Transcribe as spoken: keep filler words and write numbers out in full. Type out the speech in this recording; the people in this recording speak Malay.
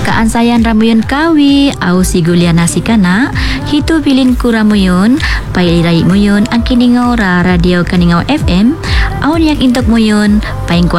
Kaan sayan ramuyun kawi au sigulia nasi kana hitu pilin ku ramuyun pai rai muyun ang kiningau ra radio Kaningau F M au yang intok muyun paing